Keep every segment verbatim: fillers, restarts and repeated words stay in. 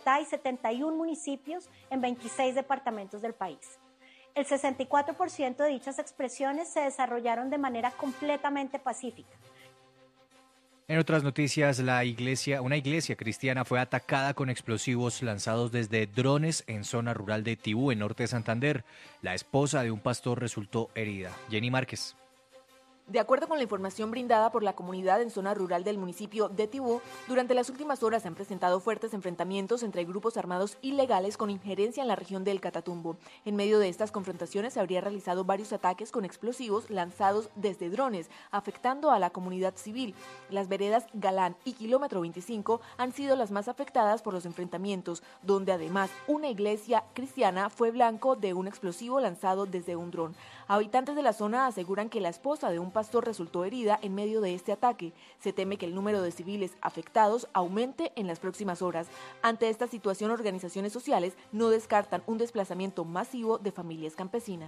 Bogotá y setenta y un municipios en veintiséis departamentos del país. El sesenta y cuatro por ciento de dichas expresiones se desarrollaron de manera completamente pacífica. En otras noticias, la iglesia, una iglesia cristiana fue atacada con explosivos lanzados desde drones en zona rural de Tibú, en norte de Santander. La esposa de un pastor resultó herida. Jenny Márquez. De acuerdo con la información brindada por la comunidad en zona rural del municipio de Tibú, durante las últimas horas se han presentado fuertes enfrentamientos entre grupos armados ilegales con injerencia en la región del Catatumbo. En medio de estas confrontaciones se habría realizado varios ataques con explosivos lanzados desde drones, afectando a la comunidad civil. Las veredas Galán y Kilómetro veinticinco han sido las más afectadas por los enfrentamientos, donde además una iglesia cristiana fue blanco de un explosivo lanzado desde un dron. Habitantes de la zona aseguran que la esposa de un pastor resultó herida en medio de este ataque. Se teme que el número de civiles afectados aumente en las próximas horas. Ante esta situación, organizaciones sociales no descartan un desplazamiento masivo de familias campesinas.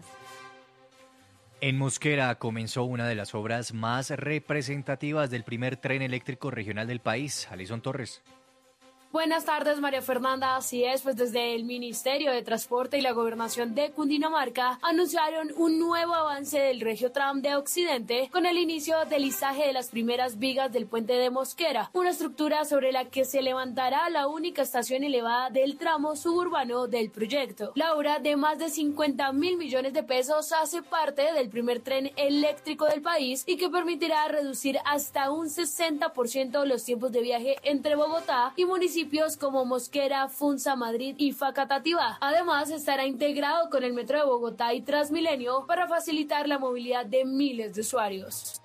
En Mosquera comenzó una de las obras más representativas del primer tren eléctrico regional del país. Alison Torres. Buenas tardes, María Fernanda. Así es, pues desde el Ministerio de Transporte y la Gobernación de Cundinamarca anunciaron un nuevo avance del Regiotram de Occidente con el inicio del izaje de las primeras vigas del puente de Mosquera, una estructura sobre la que se levantará la única estación elevada del tramo suburbano del proyecto. La obra, de más de cincuenta mil millones de pesos, hace parte del primer tren eléctrico del país y que permitirá reducir hasta un sesenta por ciento los tiempos de viaje entre Bogotá y municipios como Mosquera, Funza, Madrid y Facatativá. Además, estará integrado con el Metro de Bogotá y Transmilenio para facilitar la movilidad de miles de usuarios.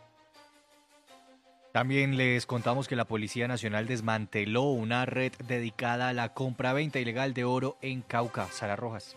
También les contamos que la Policía Nacional desmanteló una red dedicada a la compra-venta ilegal de oro en Cauca. Sara Rojas.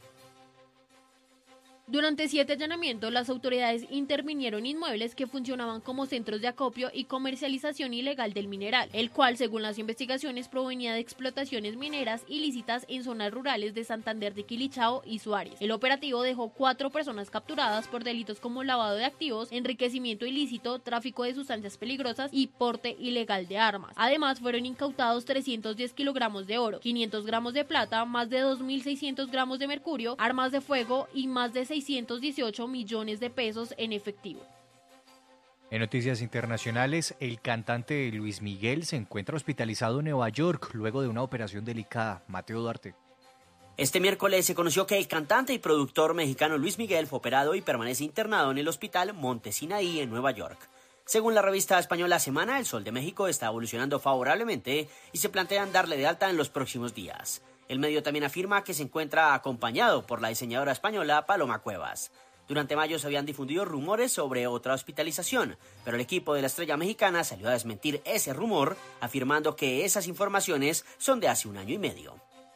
Durante siete allanamientos, las autoridades intervinieron inmuebles que funcionaban como centros de acopio y comercialización ilegal del mineral, el cual, según las investigaciones, provenía de explotaciones mineras ilícitas en zonas rurales de Santander de Quilichao y Suárez. El operativo dejó cuatro personas capturadas por delitos como lavado de activos, enriquecimiento ilícito, tráfico de sustancias peligrosas y porte ilegal de armas. Además, fueron incautados trescientos diez kilogramos de oro, quinientos gramos de plata, más de dos mil seiscientos gramos de mercurio, armas de fuego y más de seiscientos dieciocho millones de pesos en efectivo. En noticias internacionales, el cantante Luis Miguel se encuentra hospitalizado en Nueva York luego de una operación delicada. Mateo Duarte. Este miércoles se conoció que el cantante y productor mexicano Luis Miguel fue operado y permanece internado en el hospital Monte Sinaí en Nueva York. Según la revista española Semana, el Sol de México está evolucionando favorablemente y se plantean darle de alta en los próximos días. El medio también afirma que se encuentra acompañado por la diseñadora española Paloma Cuevas. Durante mayo se habían difundido rumores sobre otra hospitalización, pero el equipo de la estrella mexicana salió a desmentir ese rumor, afirmando que esas informaciones son de hace un año y medio.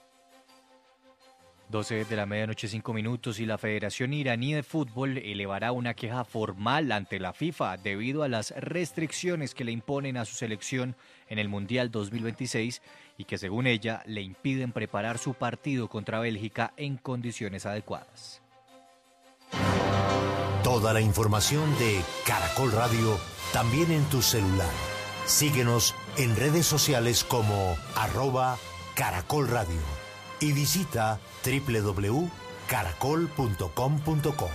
doce de la medianoche, cinco minutos, y la Federación Iraní de Fútbol elevará una queja formal ante la FIFA debido a las restricciones que le imponen a su selección en el Mundial dos mil veintiséis y que, según ella, le impiden preparar su partido contra Bélgica en condiciones adecuadas. Toda la información de Caracol Radio también en tu celular. Síguenos en redes sociales como arroba Caracol Radio y visita doble u doble u doble u punto caracol punto com punto co.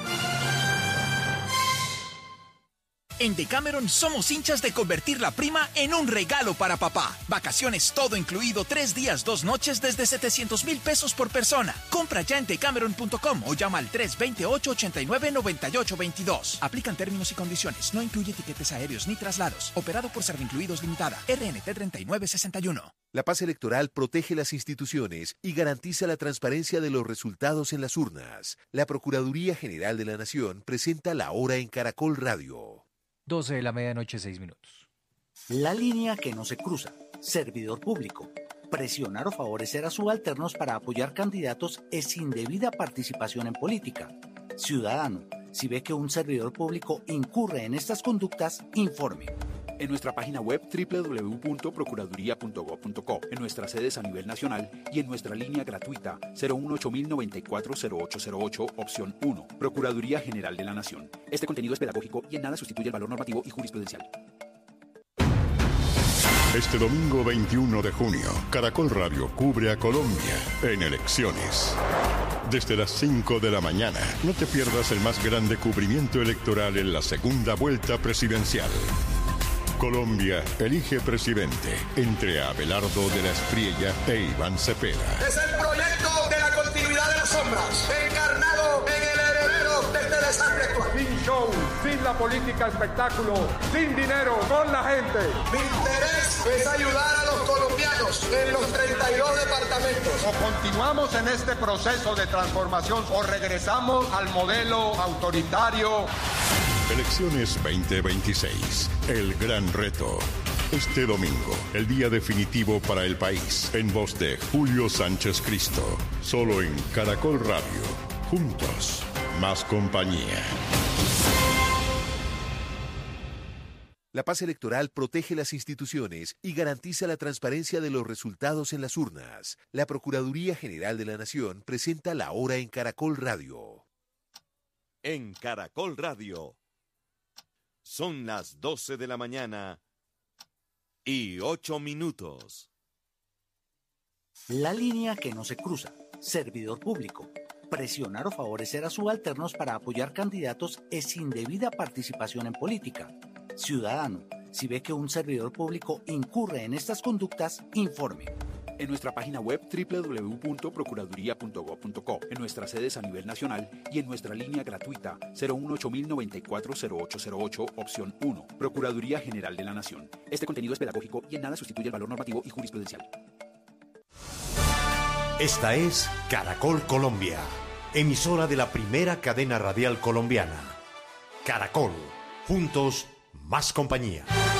En Decameron somos hinchas de convertir la prima en un regalo para papá. Vacaciones todo incluido, tres días, dos noches desde setecientos mil pesos por persona. Compra ya en decameron punto com o llama al tres dos ocho, ocho nueve, nueve ocho dos dos. Aplican términos y condiciones. No incluye tiquetes aéreos ni traslados. Operado por Servincluidos Limitada. R N T treinta y nueve sesenta y uno. La paz electoral protege las instituciones y garantiza la transparencia de los resultados en las urnas. La Procuraduría General de la Nación presenta La Hora en Caracol Radio. doce de la medianoche, seis minutos. La línea que no se cruza. Servidor público. Presionar o favorecer a subalternos para apoyar candidatos es indebida participación en política. Ciudadano, si ve que un servidor público incurre en estas conductas, informe. En nuestra página web doble u doble u doble u punto procuraduría punto gob punto co, en nuestras sedes a nivel nacional y en nuestra línea gratuita cero uno ocho mil noventa y cuatro cero ocho cero ocho, opción uno. Procuraduría General de la Nación. Este contenido es pedagógico y en nada sustituye el valor normativo y jurisprudencial. Este domingo veintiuno de junio, Caracol Radio cubre a Colombia en elecciones. Desde las cinco de la mañana, no te pierdas el más grande cubrimiento electoral en la segunda vuelta presidencial. Colombia elige presidente entre Abelardo de la Espriella e Iván Cepeda. Es el proyecto de la continuidad de las sombras, encarnado en el heredero de este desastre actual. Sin show, sin la política espectáculo, sin dinero, con la gente. Mi interés es ayudar a los colombianos en los treinta y dos departamentos. O continuamos en este proceso de transformación o regresamos al modelo autoritario. Elecciones veinte veintiséis, el gran reto. Este domingo, el día definitivo para el país, en voz de Julio Sánchez Cristo, solo en Caracol Radio. Juntos, más compañía. La paz electoral protege las instituciones y garantiza la transparencia de los resultados en las urnas. La Procuraduría General de la Nación presenta la hora en Caracol Radio. En Caracol Radio. Son las doce de la mañana y ocho minutos. La línea que no se cruza. Servidor público. Presionar o favorecer a subalternos para apoyar candidatos es indebida participación en política. Ciudadano, si ve que un servidor público incurre en estas conductas, informe. En nuestra página web doble u doble u doble u punto procuraduría punto gob punto co, en nuestras sedes a nivel nacional y en nuestra línea gratuita cero uno ocho cero nueve cuatro cero ocho cero ocho, opción uno. Procuraduría General de la Nación. Este contenido es pedagógico y en nada sustituye el valor normativo y jurisprudencial. Esta es Caracol Colombia, emisora de la primera cadena radial colombiana. Caracol, juntos, más compañía.